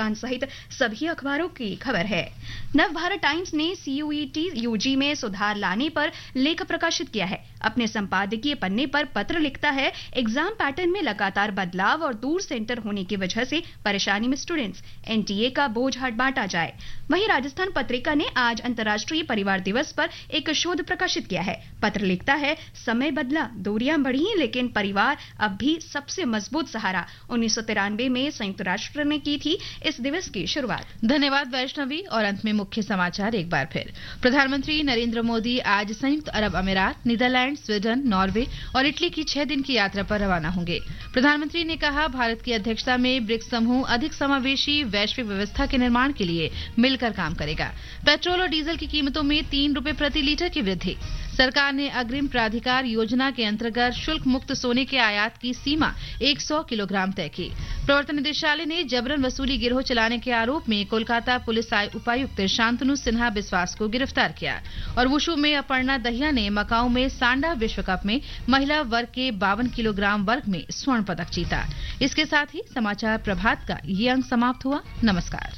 हिंदुस्तान सहित सभी अखबारों की खबर है। नवभारत टाइम्स ने CUET UG में सुधार लाने पर लेख प्रकाशित किया है। अपने संपादकीय पन्ने पर पत्र लिखता है, एग्जाम पैटर्न में लगातार बदलाव और दूर सेंटर होने की वजह से परेशानी में स्टूडेंट्स, NTA का बोझ हट बांटा जाए। वहीं राजस्थान पत्रिका ने आज अंतर्राष्ट्रीय परिवार दिवस पर एक शोध प्रकाशित किया है। पत्र लिखता है, समय बदला, दूरियां बढ़ी, लेकिन परिवार अब भी सबसे मजबूत सहारा। 1993 में संयुक्त राष्ट्र ने की थी इस दिवस की शुरुआत। धन्यवाद वैष्णवी। और अंत में मुख्य समाचार एक बार फिर। प्रधानमंत्री नरेंद्र मोदी आज संयुक्त अरब अमीरात, नीदरलैंड, स्वीडन, नॉर्वे और इटली की 6 दिन की यात्रा पर रवाना होंगे। प्रधानमंत्री ने कहा, भारत की अध्यक्षता में ब्रिक्स समूह अधिक समावेशी वैश्विक व्यवस्था के निर्माण के लिए मिलकर काम करेगा। पेट्रोल और डीजल की कीमतों में 3 रुपए प्रति लीटर की वृद्धि। सरकार ने अग्रिम प्राधिकार योजना के अंतर्गत शुल्क मुक्त सोने के आयात की सीमा 100 किलोग्राम तय की। प्रवर्तन निदेशालय ने जबरन वसूली गिरोह चलाने के आरोप में कोलकाता पुलिस उपायुक्त शांतनु सिन्हा बिस्वास को गिरफ्तार किया। और वुशु में अपर्णा दहिया ने मकाऊ में सांडा विश्व कप में महिला वर्ग के 52 किलोग्राम वर्ग में स्वर्ण पदक जीता। इसके साथ ही समाचार प्रभात का ये अंक समाप्त हुआ। नमस्कार।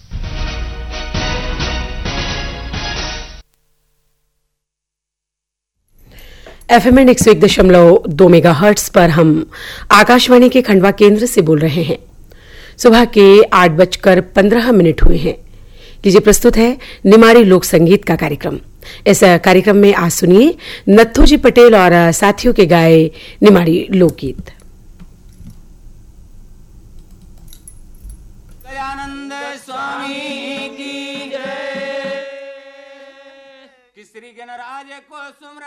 FM 101.2 मेगाहर्ट्ज पर हम आकाशवाणी के खंडवा केंद्र से बोल रहे हैं। सुबह के 8:15 हुए हैं। लीजिए प्रस्तुत है निमाड़ी लोक संगीत का कार्यक्रम। इस कार्यक्रम में आज सुनिए नत्थूजी पटेल और साथियों के गाए निमाड़ी लोकगीत। दयानंद स्वामी की जय। किसरी गणराज को सुमर